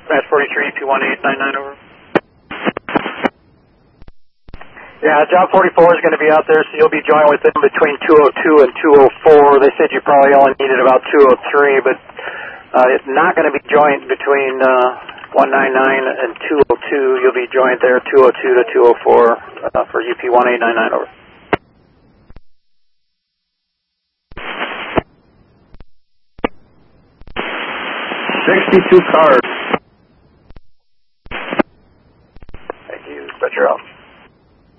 Match 43, P1899, over. Yeah, job 44 is going to be out there, so you'll be joined with them between 202 and 204. They said you probably only needed about 203, but it's not going to be joined between 199 and 202. You'll be joined there 202 to 204 for UP1899, over. 62 cars.